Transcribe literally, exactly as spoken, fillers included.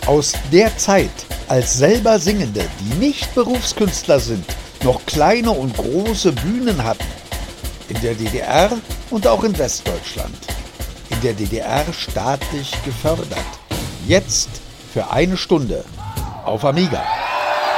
Aus der Zeit, als selber Singende, die nicht Berufskünstler sind, noch kleine und große Bühnen hatten. In der D D R und auch in Westdeutschland. In der D D R staatlich gefördert. Jetzt für eine Stunde auf Amiga.